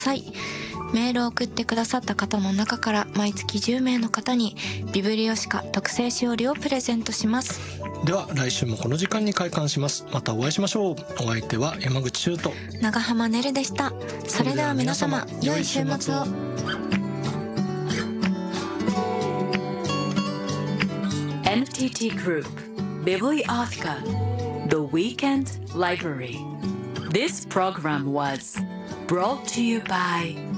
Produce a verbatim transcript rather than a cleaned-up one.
さい。メールを送ってくださった方の中から毎月じゅうめいの方にビブリオシカ特製しおりをプレゼントします。 では来週もこの時間に開館します。またお会いしましょう。お相手は山口修と長浜ねるでした。それでは皆様、良い週末を。 エヌティーティー Group Bibliotheca The Weekend Library. This program was brought to you by